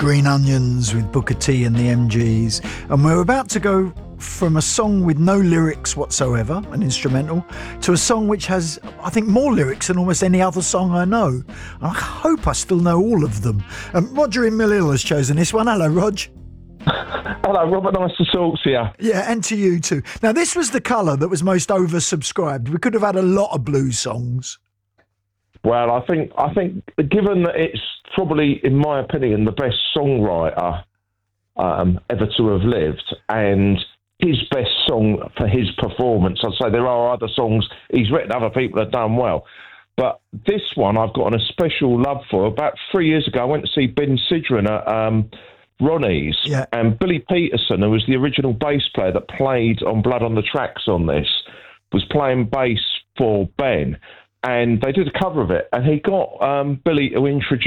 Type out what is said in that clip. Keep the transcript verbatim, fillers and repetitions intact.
Green Onions with Booker T and the M Gs. And we're about to go from a song with no lyrics whatsoever, an instrumental, to a song which has, I think, more lyrics than almost any other song I know. And I hope I still know all of them. Um, Roger in Mill Hill has chosen this one. Hello, Rog. Hello, Robert. Nice to talk to you. Yeah, and to you too. Now, this was the colour that was most oversubscribed. We could have had a lot of blues songs. Well, I think I think given that it's probably, in my opinion, the best songwriter um, ever to have lived, and his best song for his performance. I'd say there are other songs he's written, other people have done well. But this one I've got a special love for. About three years ago, I went to see Ben Sidran at um, Ronnie's, yeah. and Billy Peterson, who was the original bass player that played on Blood on the Tracks on this, was playing bass for Ben. And they did a cover of it, and he got um, Billy to introduce